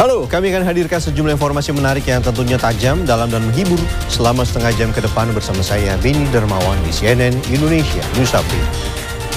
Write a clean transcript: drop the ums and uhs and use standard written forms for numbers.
Halo, kami akan hadirkan sejumlah informasi menarik yang tentunya tajam, dalam dan menghibur selama setengah jam ke depan bersama saya, Beni Dermawan di CNN Indonesia News Update.